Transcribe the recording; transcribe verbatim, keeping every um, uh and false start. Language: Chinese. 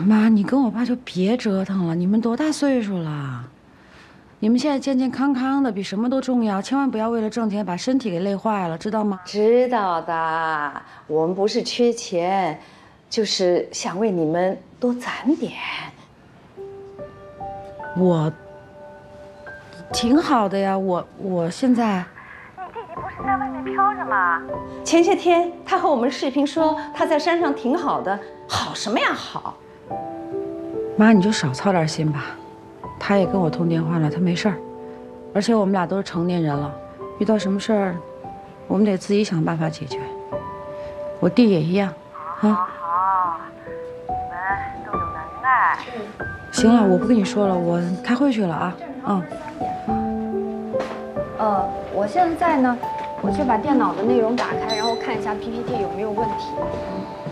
妈，你跟我爸就别折腾了，你们多大岁数了？你们现在健健康康的比什么都重要，千万不要为了挣钱把身体给累坏了，知道吗？ 知道的，我们不是缺钱，就是想为你们多攒点。 我挺好的呀，我我现在。 你弟弟不是在外面飘着吗？ 前些天他和我们视频说他在山上挺好的，好什么呀好？ 妈，你就少操点心吧。他也跟我通电话了，他没事儿。而且我们俩都是成年人了，遇到什么事儿，我们得自己想办法解决。我弟也一样， 啊。好，好，你们都有能耐。 行了，我不跟你说了，我开会去了啊。嗯。 呃，我现在呢，我去把电脑的内容打开，然后看一下 P P T 有没有问题。